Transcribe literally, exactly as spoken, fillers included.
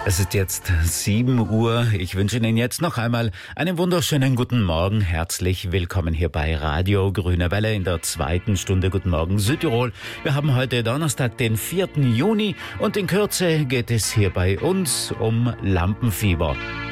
Es ist jetzt sieben Uhr. Ich wünsche Ihnen jetzt noch einmal einen wunderschönen guten Morgen. Herzlich willkommen hier bei Radio Grüne Welle in der zweiten Stunde. Guten Morgen Südtirol. Wir haben heute Donnerstag, den vierten Juni und in Kürze geht es hier bei uns um Lampenfieber.